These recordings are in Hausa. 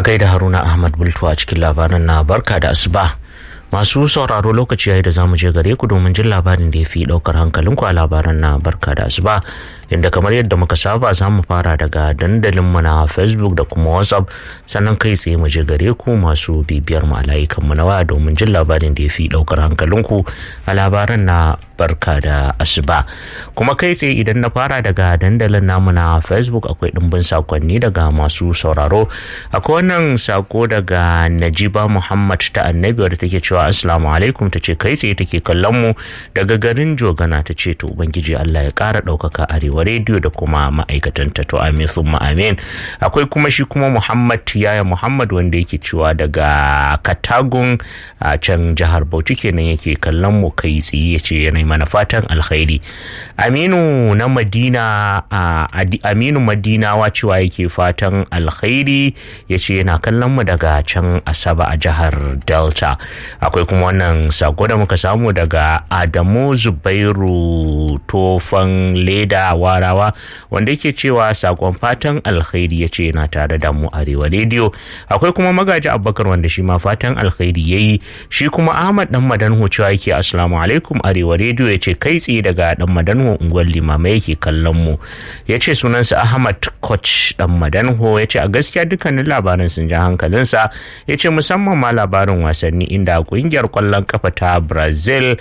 gaida Haruna Ahmad Bultu a cikin labarin na barka da asuba. Masu sauraro lokaci yayi da zamu je gare ku domin jin labarin da ya fi daukar hankalinku a labaran na barka da asuba, inda kamar yadda muka saba za mu fara daga dandalin mu na Facebook da kuma WhatsApp, sannan kai tsaye mu je gare ku masu bibiyar mu a layukan mu na waya domin jin labarin da ya fi daukar hankalinku a labaran na barka da asuba. Kuma kai tsaye idan na fara daga dandalin namu na Facebook akwai dimbin sakonni daga masu sauraro. Akwai wannan sako daga Najiba Muhammad ta Annabi wadda take cewa assalamu alaikum, tace kai tsaye take kallon mu daga garin Jogana, tace to ubangiji Allah ya kara daukaka Arewa Radio da kuma ma'aikatan ta, to amin thumma amin. Akwai kuma shi kuma Muhammad Yaya Muhammad wanda yake cewa daga Katagun a can jihar Bauchi kenan yake kallon mu kai tsaye, yace yana mana fatan alkhairi. Aminu na Madina Aminu Madinawa cewa yake fatan alkhairi, yace yana kallon mu daga can Asaba a jihar Delta. Akwai kuma wannan sako da muka samu daga Adamu Zubairu Tofan Leda Warawa wanda yake cewa sakon fatan alkhairi, yace yana tare da mu Arewa Radio. Akwai kuma Magaji Abubakar wanda shi ma fatan alkhairi yayi. Shi kuma Ahmad Dan Madanho cewa yake assalamu alaikum Arewa Radio, yace kai tsaye daga Dan Madanho unguwar Limamai yake kallon mu. Yace sunansa Ahmad Coach Dan Madanho, yace a gaskiya dukkanin labaran sun ja hankalinsa, yace musamman ma labarin wasanni inda kungiyar kwallon kafa ta Brazil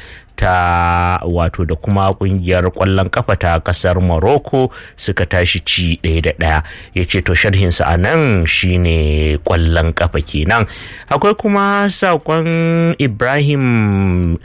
ta wato da kuma kungiyar kwallon kafa ta kasar Morocco suka tashi ci 1-1. yace to sharhinsa a nan shine kwallon kafa kenan. Akwai kuma sakon Ibrahim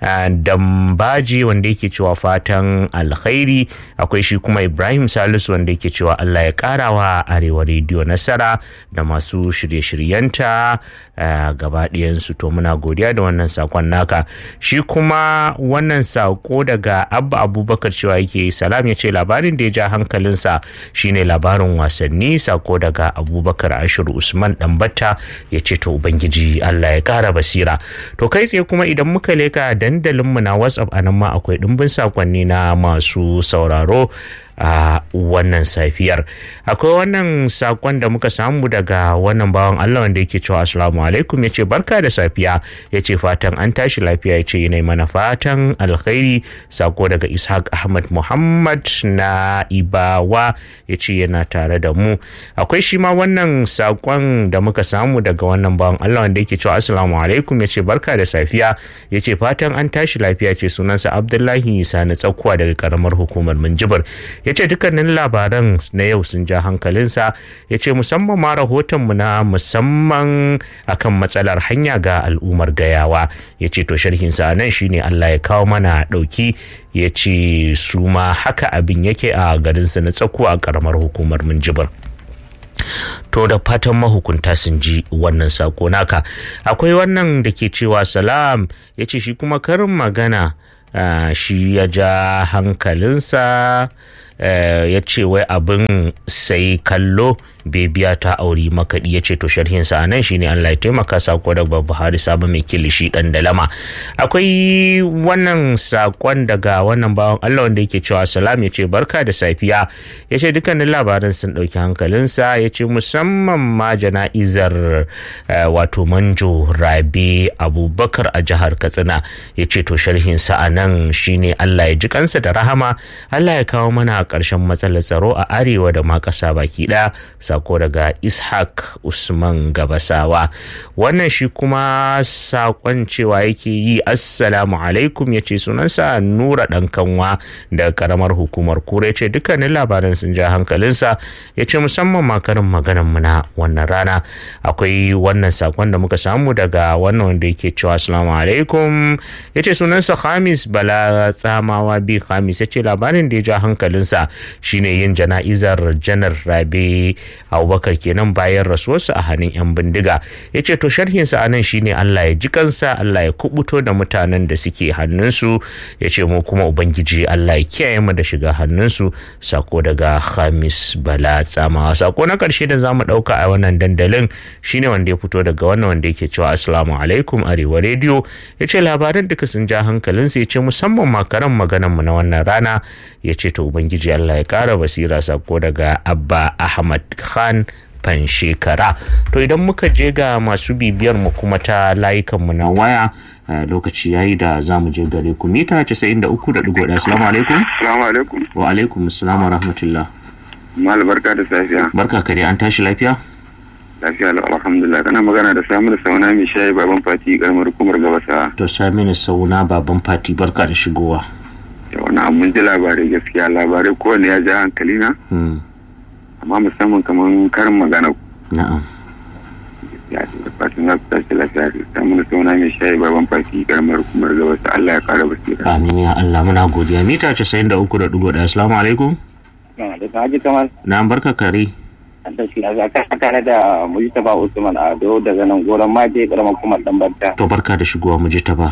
Dambaji wanda yake cewa fatan alkhairi. Akwai shi kuma Ibrahim Salisu wanda yake cewa Allah ya karawa Arewa Radio nasara da masu shirye-shiryenta gaba ɗayansu. To muna godiya da wannan sakon naka. Shi kuma wannan sako daga Abba Abubakar cewa yake salam, yace labarin da ya ja hankalinsa shine labarin wasanni. Sako daga Abubakar Ashiru Usman Dambata, yace to ubangiji Allah ya kara basira. To kai tsaye kuma idan muka leka dandalin mu na WhatsApp anan ma akwai dimbin sakonni na masu sauraro a wannan safiyar. Akwai wannan sakon da muka samu daga wannan bawan Allah wanda yake cewa assalamu alaikum, yace barka da safiya, yace fatan an tashi lafiya, yace yana mana fatan alkhairi. Sako daga Ishaq Ahmad Muhammad na Ibawa, yace yana tare da mu. Akwai shi ma wannan sakon da muka samu daga wannan bawan Allah wanda yake cewa assalamu alaikum, yace barka da safiya, yace fatan an tashi lafiya, yace sunansa Abdullahi Sani Tsakuwa daga karamar hukumar Minjibir. Yace dukkanin labaran na yau sun ja hankalinsa, yace musamman ma rahotonmu na musamman akan matsalar hanya ga al'ummar Gayawa. Yace to sharhinsa nan shine Allah ya kawo mana dauki, yace su ma haka abin yake a garinsa na Tsakuwa a karamar hukumar Minjibir. To da fatan mahukunta sun ji wannan sako naka. Akwai wannan da ke cewa salam, yace shi kuma karin magana shi ya ja hankalinsa. Ya ce wai abin sai kallo bebiya ta auri makaɗi. Ya ce to sharhinsa a nan shine Allah ya taimaka. Sako da Buhari Sabo mai kilishi dan dalama. Akwai wannan sakon daga wannan bawan Allah wanda yake cewa salam, ya ce barka da safiya, ya ce dukkanin labaran sun ɗauki hankalinsa, ya ce musamman ma jana'izar wato Manjo Rabe Abubakar a jihar Katsina. Ya ce to sharhinsa a nan shine Allah ya ji kansa da rahama, Allah ya kawo mana ƙarshen matsalar tsaro a arewa da ma ƙasa baki ɗaya. Sako daga Ishaq Usman Gabasawa. Wannan shi kuma sakon cewa yake yi assalamu alaikum, ya ce sunansa Nura ɗan Kanwa da ƙaramar hukumar Kura. Ya ce dukkanin labaran sun ja hankalinsa, ya ce musamman ma karin maganan mu na wannan rana. Akwai wannan sakon da muka samu daga wannan wanda yake cewa assalamu alaikum, ya ce sunansa Khamis Bala Tsamawa bi Khamis. Ya ce labarin da ya ja hankalinsa shine yin jana'izar Janar Rabe Abubakar kenan bayan rasuwarsa a hannun 'yan bindiga. Ya ce to sharhinsa a nan shine Allah ya ji kansa, Allah ya kubuto da mutanen da suke hannunsu. Ya ce mu kuma ubangiji Allah ya kiyaye mu da shiga hannunsu. Sako daga Khamis Bala Tsamawa. Sako na karshe da zamu dauka a wannan dandalin shine wanda ya fito daga wannan wanda yake cewa assalamu alaikum Arewa Radio. Ya ce labaran duka sun ja hankalinsa, ya ce musamman makaran maganan mu na wannan rana. Ya ce to ubangiji Allah ya kara basira. Sako daga Abba Ahmad Khan Fanshekara. To idan muka je ga masu bibiyar mu kuma ta layukanmu na waya, lokaci yayi da za mu je gare ku. Mita 93.1. Assalamu alaikum. Assalamu alaikum. Wa alaikum assalam wa rahmatullah. Mal barka da safiya. Barka kare, an tashi lafiya? Lafiya alhamdulillah. Kana magana da Saminu Sauna mai shayi baban Fati karamar hukumar Gabasa. To Saminu Sauna baban Fati, barka da shigowa. Wannan mun ji labarai, gaskiya labarai kowanne ya ja hankali na. Amma musamman kaman karin magana. Na'am. Ya ce da fatan za ku tashi lafiya. Saminu Sauna mai shayi baban Fati karamar hukumar Gabasa. Allah ya kara basira. Amin ya Allah, muna godiya. Mita 93.1. Assalamu alaikum. Da Haji Kamal. Na barka kare. Da shi a tare da Mujtaba Usman Ado daga nan goron Maje karamar kuma Dambata. To barka da shigowa Mujtaba.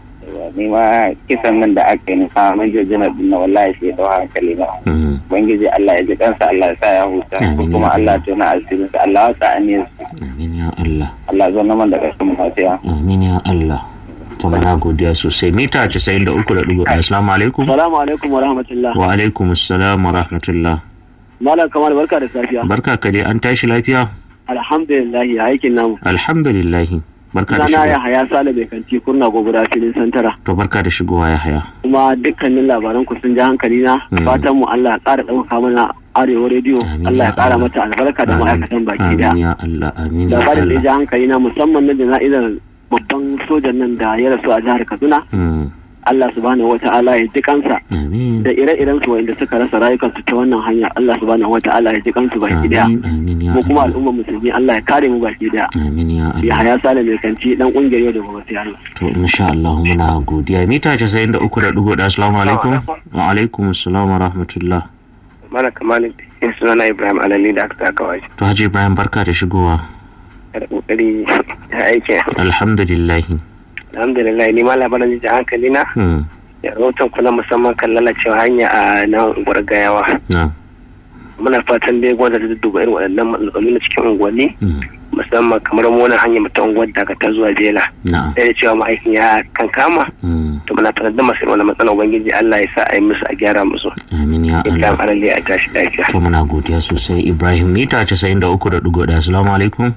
Ni ma kisan nan da aka yi na Major General din wallahi sai da hankali na. Ubangiji Allah ya ji kansa, Allah ya sa ya huta, kuma Allah ya tona asirin sa, Allah ya sa aniyar su. Amin ya Allah. Allah ya zama da kasu mu fatiha. Amin ya Allah. To muna godiya sosai. Mita 93.1. Assalamu alaikum. Assalamu alaikum wa rahmatullah. Wa alaikum assalam wa rahmatullah. Malam Kamal, barka da safiya. Barka ka dai, an tashi lafiya? Alhamdulillah, ya aikin namu. Alhamdulillah. Barka da shigowa. shigowa. Ya haya Sale bai kanti kurna gobara filin santara. To barka da shigowa ya haya. Kuma dukkanin labaran ku sun ja hankali na. Fatan mu Allah ya ƙara ɗauka mana Arewa rediyo. Allah ya ƙara mata albarka da ma'aikatan baki da. Amin ya Allah, amin ya Labarin da ya Allah. ja hankali na musamman na jana'izar babban sojan nan da ya rasu a jihar Kaduna. Allah subhanahu wata'ala ya ji kansa. Amin. Da ire-iren su wanda suka rasa rayukansu ta wannan hanya, Allah subhanahu wata'ala ya ji kansu baki daya. Amin ya Mu kuma Allah. al'ummar musulmi Allah ya kare mu baki daya. Amin ya Ya Allah. haya Sale mai kanti dan kungiyar yau da gobe sai Allah. To insha Allah muna godiya. Mita 93.1. Assalamu alaikum. Wa alaikum assalam wa rahmatullah. Mana Kamalin in sunana Ibrahim Alali da aka taka waje. To Haji Ibrahim, barka da shigowa. Da kokari ya aike. Alhamdulillah. Alhamdulillah, ni ma labaran da hankali na. Ya rahoton kula musamman kan lalacewa hanya a nan Gwargayawa. Na. Muna fatan dai gwamnati ta duba irin waɗannan matsaloli na cikin unguwanni. Musamman kamar mu wannan hanyar mutum unguwar daga ta zuwa Jela. Na'am. Sai da cewa ma'aikin ya kan kama. To muna fatan da masu wannan matsalar ubangiji Allah ya sa a yi musu a gyara musu. Amin ya Ibrahim Allah. Alali a tashi lafiya. To muna godiya sosai Ibrahim. Mita 93.1. Assalamu alaikum.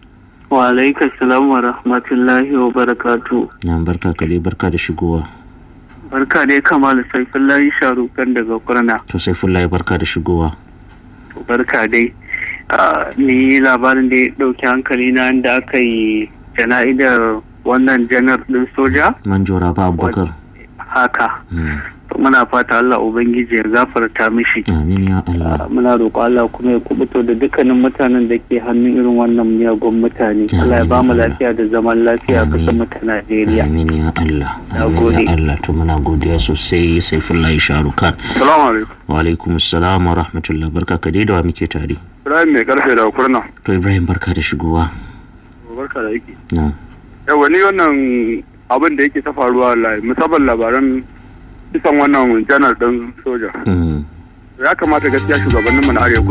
Wa alaikum salam wa rahmatullahi wa barakatu. Na barka ka dai, barka da shigowa. Barka dai Kamal Saifullahi Sharukan daga Kurna. To Saifullahi, barka da shigowa. Barka dai. Ni labarin da ya ɗauki hankali na da aka yi jana'idar wannan janar ɗin soja. Manjora ba Abubakar. Haka. Muna fata Allah Ubangiji ya gafarta mishi. Amin ya Allah. Muna roƙo Allah kuma ya kubuto da dukkanin mutanen da ke hannun irin wannan miyagun mutane. Allah ya ba mu lafiya da zaman lafiya kusa mu ta Najeriya. Amin ya Allah. Na Amin gode. ya Allah. To muna godiya sosai Saifullahi Sharukan. Assalamu alaikum. Wa alaikum assalam wa rahmatullah. Barka ka dai, da wa muke tare. Ibrahim mai karfe da kurna. To Ibrahim, barka da shigowa. Barka da yake. Na. Yawa ni wannan abin da yake ta faruwa musamman labaran kisan wannan janar ɗin soja. Ya kamata gaskiya shugabanninmu na Arewa